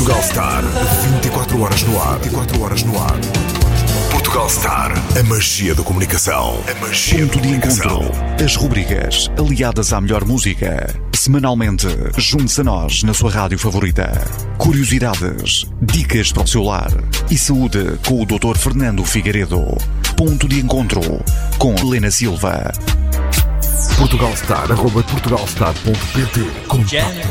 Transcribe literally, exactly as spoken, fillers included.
Portugal Star, vinte e quatro horas no ar. vinte e quatro horas no ar. Portugal Star, a magia da comunicação. A magia Ponto da de comunicação. encontro. As rubricas aliadas à melhor música. Semanalmente, junte-se a nós na sua rádio favorita. Curiosidades, dicas para o seu lar e saúde com o doutor Fernando Figueiredo. Ponto de encontro com Helena Silva. Portugal Star, arroba portugalstar ponto pt. Contacte.